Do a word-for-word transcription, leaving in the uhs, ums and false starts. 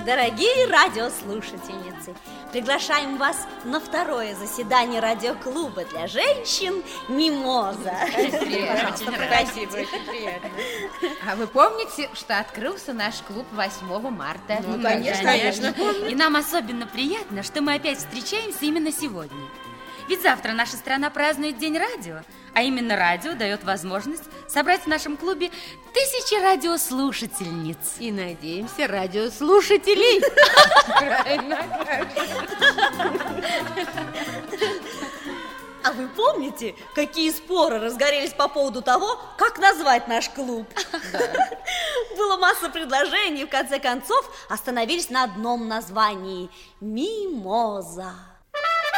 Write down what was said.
Дорогие радиослушательницы, приглашаем вас на второе заседание радиоклуба для женщин «Мимоза». Очень спасибо, очень приятно. А вы помните, что открылся наш клуб восьмого марта? Ну, конечно, конечно. И нам особенно приятно, что мы опять встречаемся именно сегодня. Ведь завтра наша страна празднует День радио, а именно радио дает возможность собрать в нашем клубе тысячи радиослушательниц. И, надеемся, радиослушателей. Правильно. А вы помните, какие споры разгорелись по поводу того, как назвать наш клуб? Да. Было масса предложений, в конце концов остановились на одном названии – «Мимоза».